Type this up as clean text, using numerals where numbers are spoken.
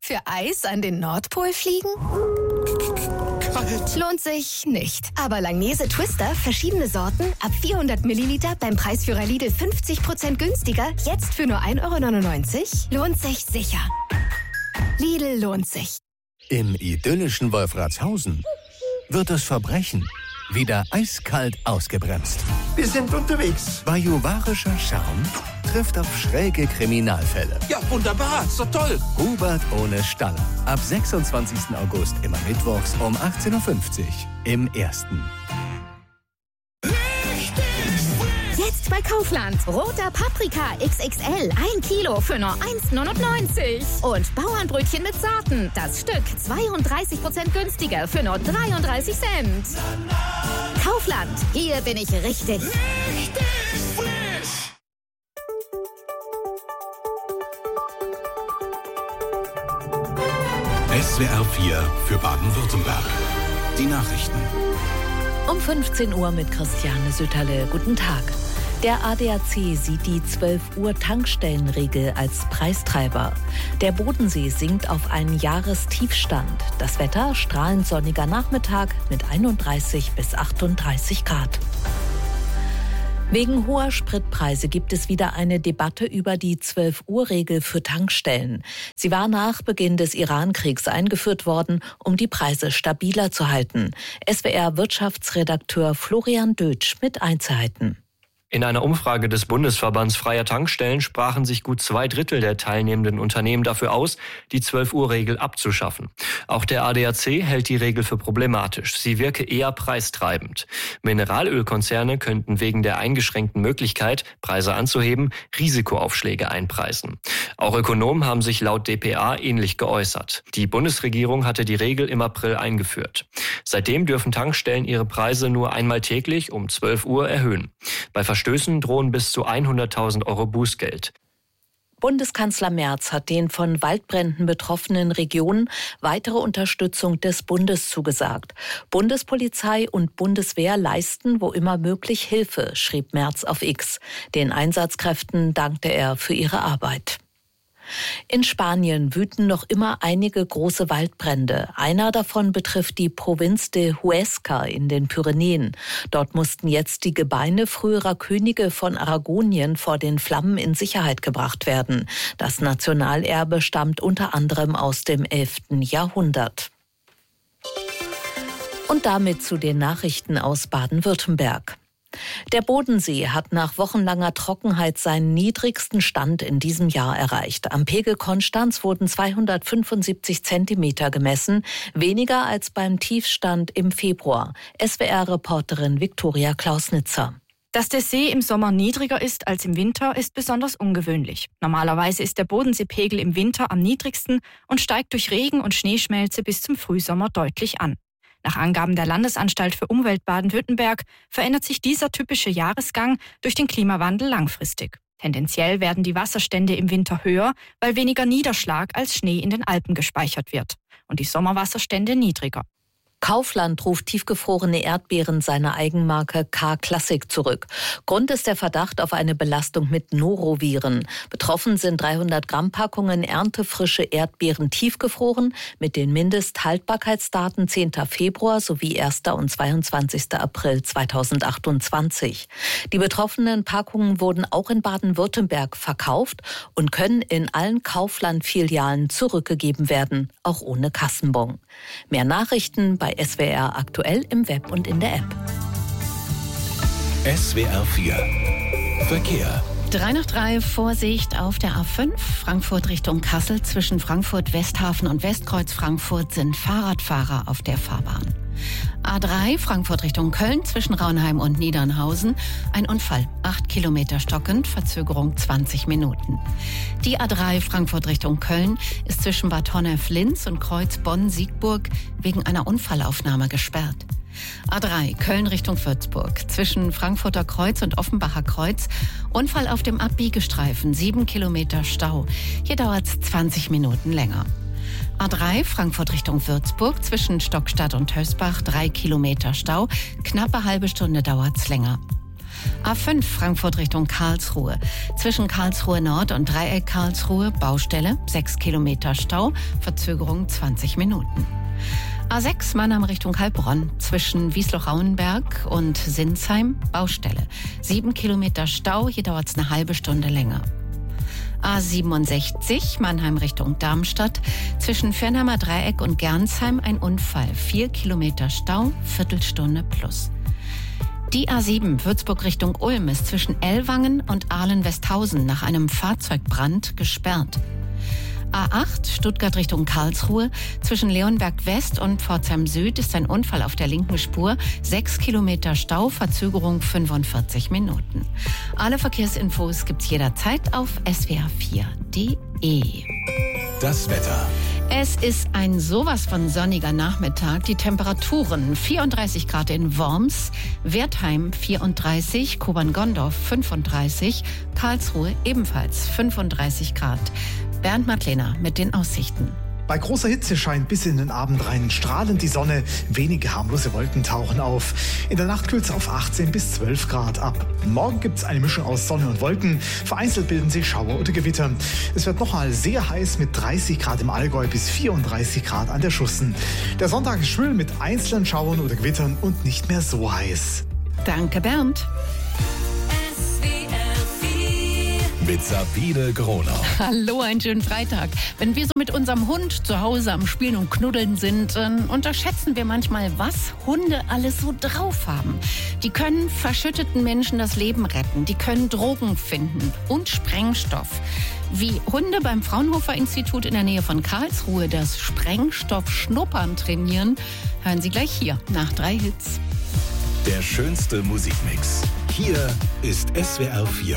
Für Eis an den Nordpol fliegen? Kalt. Lohnt sich nicht. Aber Langnese Twister, verschiedene Sorten, ab 400 Milliliter beim Preisführer Lidl 50% günstiger, jetzt für nur 1,99 €, lohnt sich sicher. Lidl lohnt sich. Im idyllischen Wolfratshausen wird das Verbrechen wieder eiskalt ausgebremst. Wir sind unterwegs. Bajuwarischer Charme trifft auf schräge Kriminalfälle. Ja, wunderbar. Ist doch toll. Hubert ohne Staller. Ab 26. August immer mittwochs um 18:50 Uhr im Ersten. Jetzt bei Kaufland. Roter Paprika XXL. 1 Kilo für nur 1,99 €. Und Bauernbrötchen mit Sorten. Das Stück 32% günstiger für nur 33 Cent. Kaufland. Hier bin ich richtig. SWR 4 für Baden-Württemberg. Die Nachrichten. Um 15 Uhr mit Christiane Sütterle. Guten Tag. Der ADAC sieht die 12-Uhr-Tankstellenregel als Preistreiber. Der Bodensee sinkt auf einen Jahrestiefstand. Das Wetter strahlend sonniger Nachmittag mit 31 bis 38 Grad. Wegen hoher Spritpreise gibt es wieder eine Debatte über die 12-Uhr-Regel für Tankstellen. Sie war nach Beginn des Iran-Kriegs eingeführt worden, um die Preise stabiler zu halten. SWR-Wirtschaftsredakteur Florian Dötsch mit Einzelheiten. In einer Umfrage des Bundesverbands Freier Tankstellen sprachen sich gut 2/3 der teilnehmenden Unternehmen dafür aus, die 12-Uhr-Regel abzuschaffen. Auch der ADAC hält die Regel für problematisch. Sie wirke eher preistreibend. Mineralölkonzerne könnten wegen der eingeschränkten Möglichkeit, Preise anzuheben, Risikoaufschläge einpreisen. Auch Ökonomen haben sich laut dpa ähnlich geäußert. Die Bundesregierung hatte die Regel im April eingeführt. Seitdem dürfen Tankstellen ihre Preise nur einmal täglich um 12 Uhr erhöhen. Bei Verstößen drohen bis zu 100.000 € Bußgeld. Bundeskanzler Merz hat den von Waldbränden betroffenen Regionen weitere Unterstützung des Bundes zugesagt. Bundespolizei und Bundeswehr leisten, wo immer möglich, Hilfe, schrieb Merz auf X. Den Einsatzkräften dankte er für ihre Arbeit. In Spanien wüten noch immer einige große Waldbrände. Einer davon betrifft die Provinz de Huesca in den Pyrenäen. Dort mussten jetzt die Gebeine früherer Könige von Aragonien vor den Flammen in Sicherheit gebracht werden. Das Nationalerbe stammt unter anderem aus dem 11. Jahrhundert. Und damit zu den Nachrichten aus Baden-Württemberg. Der Bodensee hat nach wochenlanger Trockenheit seinen niedrigsten Stand in diesem Jahr erreicht. Am Pegel Konstanz wurden 275 Zentimeter gemessen, weniger als beim Tiefstand im Februar. SWR-Reporterin Viktoria Klausnitzer. Dass der See im Sommer niedriger ist als im Winter, ist besonders ungewöhnlich. Normalerweise ist der Bodenseepegel im Winter am niedrigsten und steigt durch Regen und Schneeschmelze bis zum Frühsommer deutlich an. Nach Angaben der Landesanstalt für Umwelt Baden-Württemberg verändert sich dieser typische Jahresgang durch den Klimawandel langfristig. Tendenziell werden die Wasserstände im Winter höher, weil weniger Niederschlag als Schnee in den Alpen gespeichert wird und die Sommerwasserstände niedriger. Kaufland ruft tiefgefrorene Erdbeeren seiner Eigenmarke K-Classic zurück. Grund ist der Verdacht auf eine Belastung mit Noroviren. Betroffen sind 300 Gramm Packungen erntefrische Erdbeeren tiefgefroren mit den Mindesthaltbarkeitsdaten 10. Februar sowie 1. und 22. April 2028. Die betroffenen Packungen wurden auch in Baden-Württemberg verkauft und können in allen Kaufland-Filialen zurückgegeben werden, auch ohne Kassenbon. Mehr Nachrichten bei SWR aktuell im Web und in der App. SWR 4 Verkehr. 3 nach 3, Vorsicht auf der A5, Frankfurt Richtung Kassel. Zwischen Frankfurt Westhafen und Westkreuz Frankfurt sind Fahrradfahrer auf der Fahrbahn. A3, Frankfurt Richtung Köln, zwischen Raunheim und Niedernhausen. Ein Unfall, 8 Kilometer stockend, Verzögerung 20 Minuten. Die A3, Frankfurt Richtung Köln, ist zwischen Bad Honnef-Linz und Kreuz Bonn-Siegburg wegen einer Unfallaufnahme gesperrt. A3, Köln Richtung Würzburg, zwischen Frankfurter Kreuz und Offenbacher Kreuz. Unfall auf dem Abbiegestreifen, 7 Kilometer Stau. Hier dauert es 20 Minuten länger. A3, Frankfurt Richtung Würzburg, zwischen Stockstadt und Hösbach, 3 Kilometer Stau. Knappe halbe Stunde dauert es länger. A5 Frankfurt Richtung Karlsruhe. Zwischen Karlsruhe Nord und Dreieck Karlsruhe Baustelle, 6 Kilometer Stau, Verzögerung 20 Minuten. A6 Mannheim Richtung Heilbronn. Zwischen Wiesloch-Rauenberg und Sinsheim Baustelle. 7 Kilometer Stau, hier dauert es eine halbe Stunde länger. A67 Mannheim Richtung Darmstadt. Zwischen Fernheimer Dreieck und Gernsheim ein Unfall. 4 Kilometer Stau, Viertelstunde plus. Die A7 Würzburg Richtung Ulm ist zwischen Ellwangen und Aalen-Westhausen nach einem Fahrzeugbrand gesperrt. A8 Stuttgart Richtung Karlsruhe. Zwischen Leonberg West und Pforzheim Süd ist ein Unfall auf der linken Spur. 6 Kilometer Stau, Verzögerung 45 Minuten. Alle Verkehrsinfos gibt's jederzeit auf swr4.de. Das Wetter. Es ist ein sowas von sonniger Nachmittag. Die Temperaturen 34 Grad in Worms, Wertheim 34, Kobern-Gondorf 35, Karlsruhe ebenfalls 35 Grad. Bernd Madlener mit den Aussichten. Bei großer Hitze scheint bis in den Abend rein strahlend die Sonne. Wenige harmlose Wolken tauchen auf. In der Nacht kühlt es auf 18 bis 12 Grad ab. Morgen gibt es eine Mischung aus Sonne und Wolken. Vereinzelt bilden sich Schauer oder Gewitter. Es wird nochmal sehr heiß mit 30 Grad im Allgäu bis 34 Grad an der Schussen. Der Sonntag ist schwül mit einzelnen Schauern oder Gewittern und nicht mehr so heiß. Danke, Bernd. Mit Sabine Gronau. Hallo, einen schönen Freitag. Wenn wir so mit unserem Hund zu Hause am Spielen und Knuddeln sind, dann unterschätzen wir manchmal, was Hunde alles so drauf haben. Die können verschütteten Menschen das Leben retten, die können Drogen finden und Sprengstoff. Wie Hunde beim Fraunhofer-Institut in der Nähe von Karlsruhe das Sprengstoff-Schnuppern trainieren, hören Sie gleich hier nach 3 Hits. Der schönste Musikmix. Hier ist SWR 4